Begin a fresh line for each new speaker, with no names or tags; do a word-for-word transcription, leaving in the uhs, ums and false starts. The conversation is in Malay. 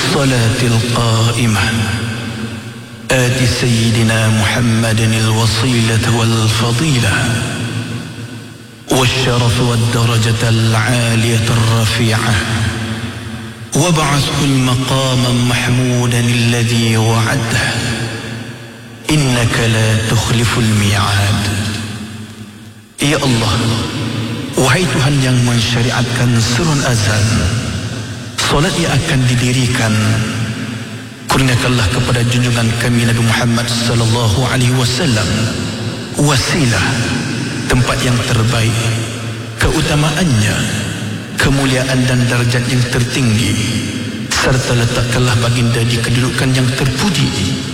بالصلاة القائمة آت سيدنا محمد الوصيلة والفضيلة والشرف والدرجة العالية الرفيعة وابعثه المقام محمودا الذي وعده إنك لا تخلف الميعاد. Ya Allah, wahai Tuhan yang mensyariatkan surun azan, solat yang akan didirikan, kurniakanlah kepada junjungan kami Nabi Muhammad sallallahu alaihi wasallam wasilah, tempat yang terbaik, keutamaannya, kemuliaan dan darjat yang tertinggi, serta letakkanlah baginda di kedudukan yang terpuji